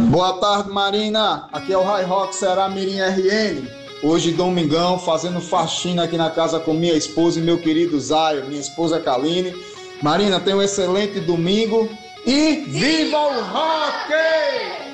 Boa tarde, Marina. Aqui é o High Rock Será Mirim RN. Hoje, domingão, fazendo faxina aqui na casa com minha esposa e meu querido Zaio, minha esposa Kaline. Marina, tenha um excelente domingo e viva o rock!